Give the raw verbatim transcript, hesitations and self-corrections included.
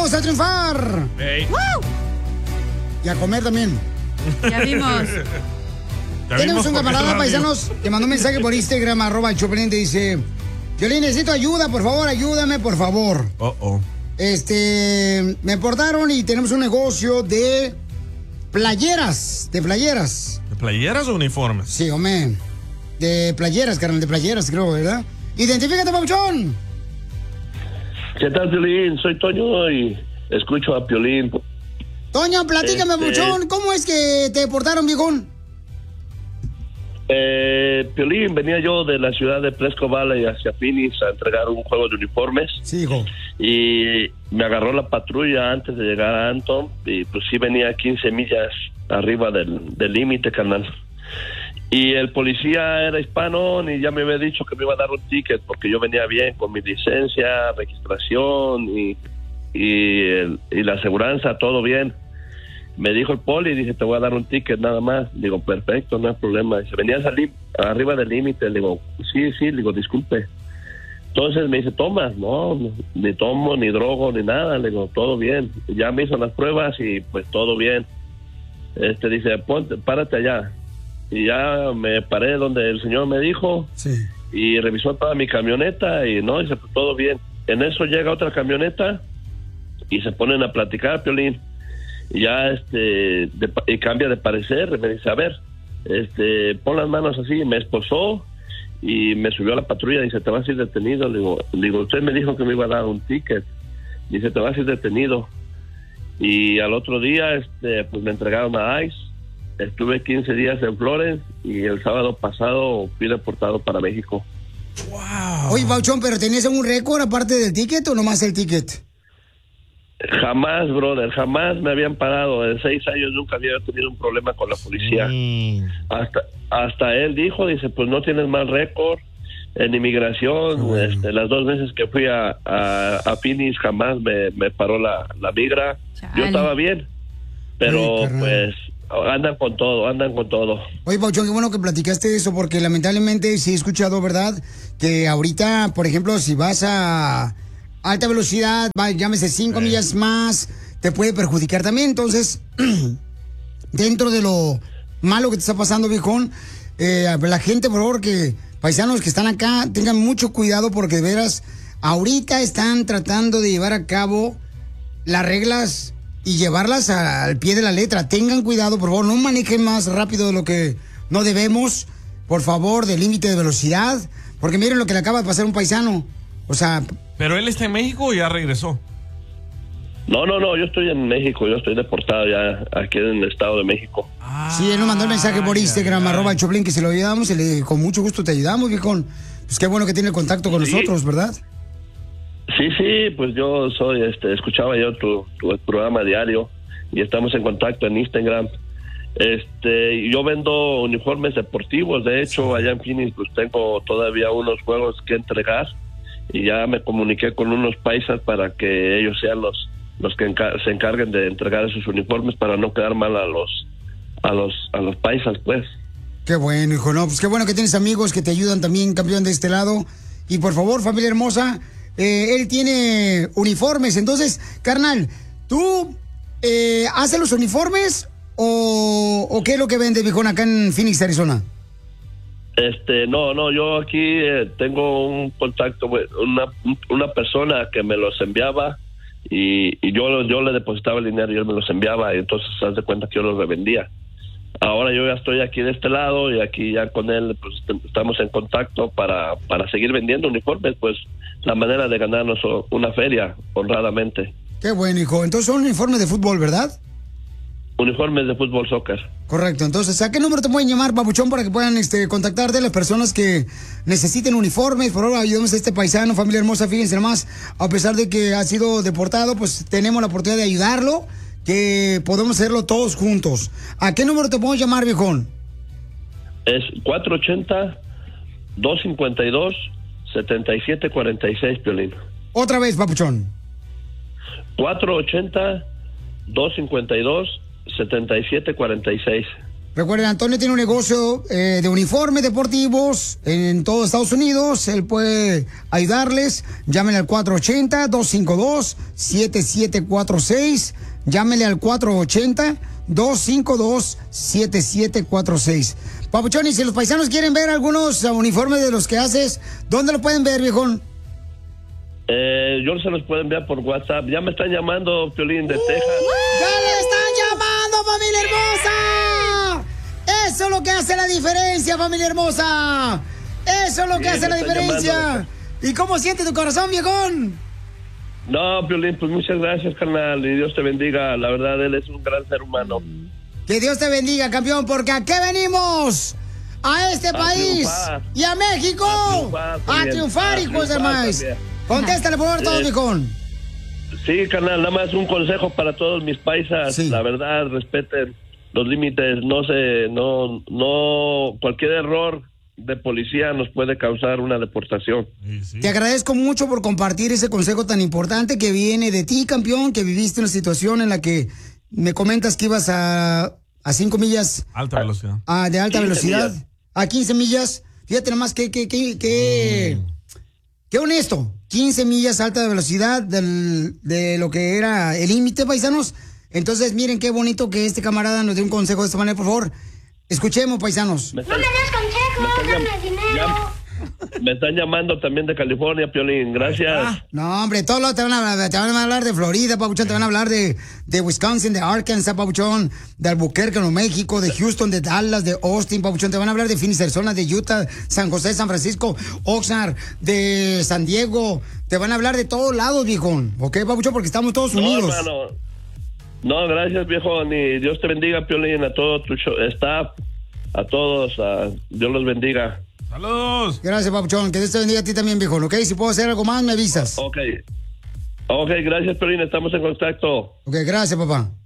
¡Vamos a triunfar! Hey. ¡Woo! Y a comer también. Ya vimos. Ya Tenemos vimos un por qué camarada, está paisanos, que mandó un mensaje por Instagram, arroba el Choplin, te dice: Piolín, necesito ayuda, por favor, ayúdame, por favor. Oh, oh. Este, me portaron y tenemos un negocio de playeras, de playeras. ¿De playeras o uniformes? Sí, hombre, de playeras, carnal, de playeras, creo, ¿verdad? Identifícate, papuchón. ¿Qué tal, Piolín? Soy Toño y escucho a Piolín. Toño, platícame, Este- papuchón, ¿cómo es que te portaron, viejón? Eh, Piolín, venía yo de la ciudad de Fresco Valley hacia Phoenix a entregar un juego de uniformes. Sí, hijo. Y me agarró la patrulla antes de llegar a Anton y pues sí venía quince millas arriba del del límite, carnal. Y el policía era hispano y ya me había dicho que me iba a dar un ticket porque yo venía bien con mi licencia, registración y, y, el- y la aseguranza, todo bien. Me dijo el poli, dice, te voy a dar un ticket nada más. Digo, perfecto, no hay problema. Dice, venías ali- arriba del límite. Le digo, sí, sí, le digo, disculpe. Entonces me dice, ¿tomas? No, ni tomo, ni drogo, ni nada. Le digo, todo bien. Ya me hizo las pruebas y pues todo bien. Este dice, ponte, párate allá. Y ya me paré donde el señor me dijo. Sí. Y revisó toda mi camioneta y no, dice, pues todo bien. En eso llega otra camioneta y se ponen a platicar, Piolín. Y ya este de, y cambia de parecer, me dice, a ver, este pon las manos así, me esposó y me subió a la patrulla y dice, te vas a ir detenido. Le digo, le digo, usted me dijo que me iba a dar un ticket. Dice, te vas a ir detenido. Y al otro día este pues me entregaron a ICE. Estuve quince días en Florence y el sábado pasado fui deportado para México. Wow. Oye, papuchón, ¿pero tenías algún récord aparte del ticket o nomás el ticket? Jamás, brother, jamás me habían parado. En seis años nunca había tenido un problema con la policía. Mm. Hasta hasta él dijo, dice, pues no tienes mal récord en inmigración. Qué bueno. Este, las dos veces que fui a, a, a Phoenix jamás me, me paró la, la migra. Chale. Yo estaba bien, pero Ay, carnal. pues andan con todo, andan con todo. Oye, Pauchón, qué bueno que platicaste eso, porque lamentablemente sí he escuchado, ¿verdad? Que ahorita, por ejemplo, si vas a alta velocidad, va, llámese cinco Sí. millas más, te puede perjudicar también. Entonces, dentro de lo malo que te está pasando, viejón, eh, la gente, por favor, que paisanos que están acá, tengan mucho cuidado, porque de veras, ahorita están tratando de llevar a cabo las reglas y llevarlas a- al pie de la letra. Tengan cuidado, por favor, no manejen más rápido de lo que no debemos, por favor, del límite de velocidad, porque miren lo que le acaba de pasar a un paisano. O sea, ¿Pero él está en México o ya regresó? No, no, no, yo estoy en México, yo estoy deportado ya aquí en el Estado de México. sí, él nos mandó el mensaje por Ay, Instagram, ay, ay. arroba el Choplin, que se lo ayudamos, y le dije, con mucho gusto te ayudamos, viejón. Pues qué bueno que tiene contacto con Sí. nosotros, ¿verdad? Sí, sí, pues yo soy, este, escuchaba yo tu, tu programa diario y estamos en contacto en Instagram. Este, yo vendo uniformes deportivos, de hecho, allá en Phoenix pues tengo todavía unos juegos que entregar y ya me comuniqué con unos paisas para que ellos sean los los que enca- se encarguen de entregar esos uniformes para no quedar mal a los a los a los paisas, pues. Qué bueno, hijo, no, pues qué bueno que tienes amigos que te ayudan también, campeón, de este lado. Y por favor, familia hermosa, eh, él tiene uniformes. Entonces, carnal, ¿tú eh, haces los uniformes o, o qué es lo que vende, viejón, acá en Phoenix, Arizona? Este, no, no, yo aquí eh, tengo un contacto, güey, una, una persona que me los enviaba y, y yo, yo le depositaba el dinero y él me los enviaba y entonces se hace cuenta que yo los revendía. Ahora yo ya estoy aquí de este lado y aquí ya con él pues est- estamos en contacto para, para seguir vendiendo uniformes, pues la manera de ganarnos una feria honradamente. Qué bueno, hijo. Entonces son uniformes de fútbol, ¿verdad? Uniformes de fútbol, soccer. Correcto. Entonces, ¿a qué número te pueden llamar, papuchón, para que puedan este, contactarte las personas que necesiten uniformes? Por favor, ayudemos a este paisano, familia hermosa. Fíjense nomás, a pesar de que ha sido deportado, pues tenemos la oportunidad de ayudarlo, que podemos hacerlo todos juntos. ¿A qué número te puedo llamar, viejón? Es cuatro ochenta, dos cincuenta y dos, setenta y siete cuarenta y seis, Piolín. Otra vez, papuchón. cuatro ochenta, dos cincuenta y dos, setenta y siete cuarenta y seis. Recuerden, Antonio tiene un negocio eh, de uniformes deportivos en todo Estados Unidos. Él puede ayudarles. Llámenle al cuatro ochenta, dos cinco dos, siete siete cuatro seis. Llámenle al cuatro ochenta, dos cinco dos, siete siete cuatro seis. Papuchón, y si los paisanos quieren ver algunos uh, uniformes de los que haces, ¿dónde lo pueden ver, viejón? Eh, yo se los puedo enviar por WhatsApp. Ya me están llamando, Piolín, de uh, Texas. ¡Ya le están llamando, familia hermosa! Eso es lo que hace la diferencia, familia hermosa. Eso es lo que sí, hace la diferencia. Llamando. ¿Y cómo siente tu corazón, viejón? No, Piolín, pues muchas gracias, carnal, y Dios te bendiga. La verdad, él es un gran ser humano. Que Dios te bendiga, campeón, porque ¿a qué venimos? A este a país triunfar. Y a México. A triunfar, a triunfar hijos de maíz. Contéstale, por favor, todo, eh, viejón. Sí, carnal, nada más un consejo para todos mis paisas. Sí. La verdad, respeten los límites. No sé, no, no, cualquier error de policía nos puede causar una deportación. Sí, sí. Te agradezco mucho por compartir ese consejo tan importante que viene de ti, campeón, que viviste una situación en la que me comentas que ibas a, a cinco millas. Alta velocidad. A, de alta velocidad. Millas. A quince millas. Fíjate nomás que, que, que, que, mm. que honesto. quince millas alta velocidad del, de lo que era el límite, paisanos. Entonces, miren qué bonito que este camarada nos dé un consejo de esta manera, por favor. Escuchemos, paisanos. Me están, no me des consejos, dame dinero. Ya, me están llamando también de California, Piolín. Gracias. Ah, no, hombre, todos los te van, a, te van a hablar de Florida, papuchón. Te van a hablar de, de Wisconsin, de Arkansas, papuchón. De Albuquerque, Nuevo México, de Houston, de Dallas, de Austin, papuchón. Te van a hablar de Phoenix, Arizona, de Utah, San José, San Francisco, Oxnard, de San Diego. Te van a hablar de todos lados, viejón. ¿Ok, papuchón? Porque estamos todos unidos. No, hermano. No, gracias, viejo. Ni Dios te bendiga, Piolín, a todo tu show, staff, a todos. A Dios los bendiga. ¡Saludos! Gracias, papuchón. Que Dios te bendiga a ti también, viejo. ¿Ok? Si puedo hacer algo más, me avisas. Ok. Ok, gracias, Piolín. Estamos en contacto. Ok, gracias, papá.